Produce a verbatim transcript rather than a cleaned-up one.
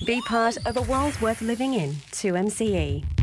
Be part of a world worth living in, two M C E.